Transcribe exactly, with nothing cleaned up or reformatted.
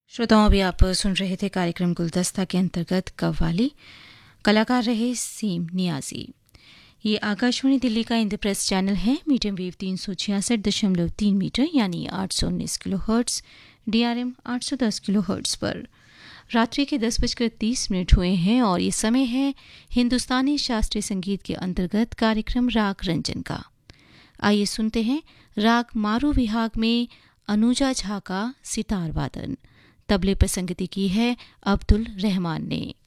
श्रोताओं, अभी आप सुन रहे थे कार्यक्रम गुलदस्ता के अंतर्गत कव्वाली। कलाकार रहे सीम नियाजी। ये आकाशवाणी दिल्ली का इंद्रप्रस्थ चैनल है। मीडियम वेव तीन सौ छियासठ दशमलव तीन मीटर यानी आठ सौ उन्नीस किलो हर्ट्स, डीआरएम आठ सौ दस किलो हर्ट्स पर रात्रि के दस बजकर तीस मिनट हुए हैं और ये समय है हिंदुस्तानी शास्त्रीय संगीत के अंतर्गत कार्यक्रम राग रंजन का। आइए सुनते हैं राग मारू विहाग में अनुजा झा का सितार वादन। तबले पर संगति की है अब्दुल रहमान ने।